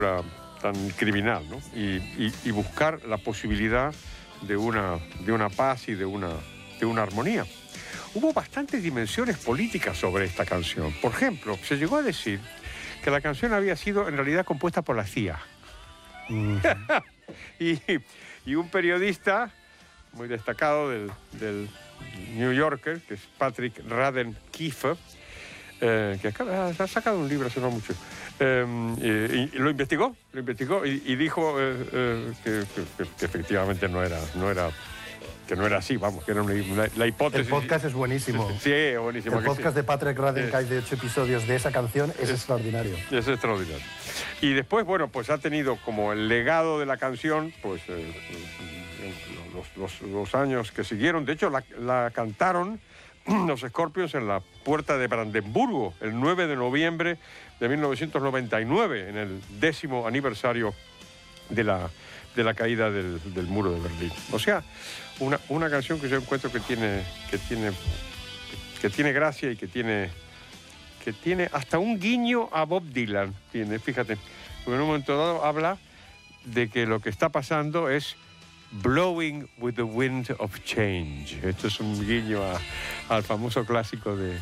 tan criminal, ¿no? Y buscar la posibilidad de una paz y de una armonía. Hubo bastantes dimensiones políticas sobre esta canción. Por ejemplo, se llegó a decir que la canción había sido en realidad compuesta por la CIA. y un periodista muy destacado del New Yorker, que es Patrick Radden Keefe, que ha sacado un libro hace no mucho, y lo investigó y dijo que efectivamente no era así, vamos, que era la hipótesis. El podcast es buenísimo. Sí, es buenísimo. El podcast de Patrick Radden, que hay de 8 episodios de esa canción, es extraordinario. Es extraordinario. Y después, bueno, pues ha tenido como el legado de la canción, pues los años que siguieron. De hecho, la cantaron los Scorpions en la Puerta de Brandenburgo el 9 de noviembre de 1999, en el 10º aniversario de la caída del muro de Berlín. O sea, una canción que yo encuentro que tiene gracia y que tiene hasta un guiño a Bob Dylan. Fíjate, porque en un momento dado habla de que lo que está pasando es Blowing with the Wind of Change. Esto es un guiño al famoso clásico de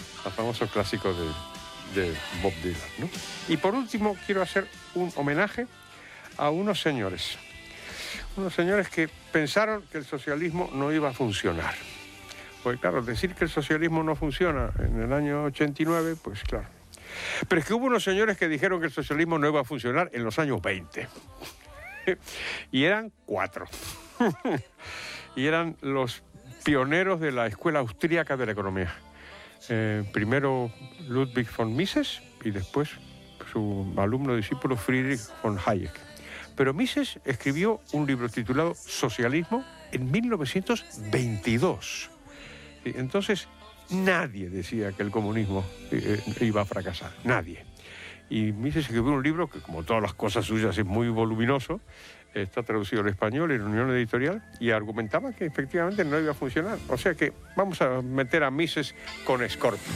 Bob Dylan, ¿no? Y por último quiero hacer un homenaje a unos señores que pensaron que el socialismo no iba a funcionar. Pues claro, decir que el socialismo no funciona en el año 89, pues claro. Pero es que hubo unos señores que dijeron que el socialismo no iba a funcionar en los años 20. Y eran 4. Y eran los pioneros de la escuela austríaca de la economía. Primero Ludwig von Mises y después su alumno discípulo Friedrich von Hayek. Pero Mises escribió un libro titulado Socialismo en 1922. Entonces nadie decía que el comunismo iba a fracasar, nadie. Y Mises escribió un libro que, como todas las cosas suyas, es muy voluminoso, está traducido al español en Unión Editorial, y argumentaba que efectivamente no iba a funcionar. O sea que vamos a meter a Mises con Scorpions.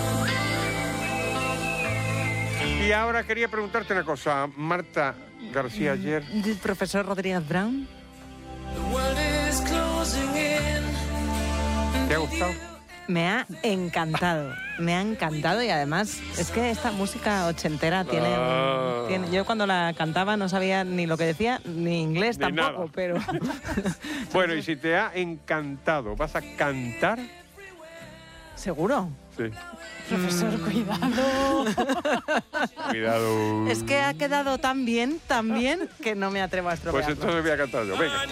Y ahora quería preguntarte una cosa, Marta García Ayer. Profesor Rodríguez Brown. ¿Te ha gustado? Me ha encantado y además es que esta música ochentera tiene yo cuando la cantaba no sabía ni lo que decía, ni inglés ni tampoco, nada. Pero... Bueno, y si te ha encantado, ¿vas a cantar? ¿Seguro? Sí. Profesor, cuidado. Cuidado. Es que ha quedado tan bien, que no me atrevo a estropearlo. Pues entonces voy a cantar yo, venga.